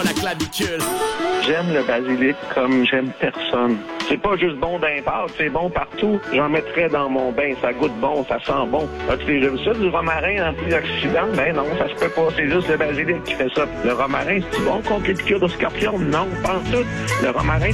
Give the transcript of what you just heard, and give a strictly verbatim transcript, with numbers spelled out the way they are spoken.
La clavicule. J'aime le basilic comme j'aime personne. C'est pas juste bon d'un pâte, c'est bon partout. J'en mettrais dans mon bain, ça goûte bon, ça sent bon. As-tu déjà vu ça, du romarin antioxydant? Ben non, ça se peut pas, c'est juste le basilic qui fait ça. Le romarin, c'est bon contre les piqûres de scorpion? Non, pas en tout. Le romarin,